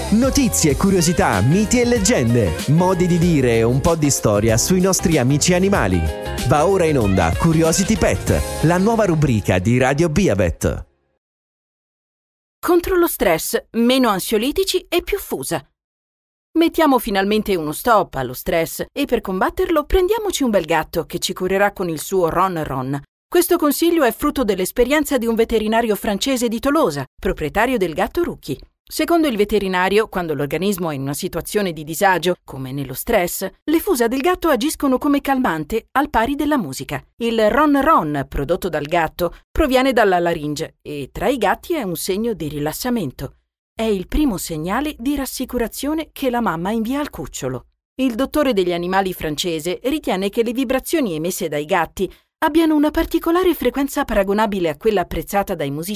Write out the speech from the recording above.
Notizie, curiosità, miti e leggende, modi di dire e un po' di storia sui nostri amici animali. Va ora in onda Curiosity Pet, la nuova rubrica di Radio Beavet. Contro lo stress, meno ansiolitici e più fusa. Mettiamo finalmente uno stop allo stress e per combatterlo prendiamoci un bel gatto che ci curerà con il suo Ron Ron. Questo consiglio è frutto dell'esperienza di un veterinario francese di Tolosa, proprietario del gatto Rookie. Secondo il veterinario, quando l'organismo è in una situazione di disagio, come nello stress, le fusa del gatto agiscono come calmante al pari della musica. Il Ron Ron, prodotto dal gatto, proviene dalla laringe e tra i gatti è un segno di rilassamento. È il primo segnale di rassicurazione che la mamma invia al cucciolo. Il dottore degli animali francese ritiene che le vibrazioni emesse dai gatti abbiano una particolare frequenza paragonabile a quella apprezzata dai musicisti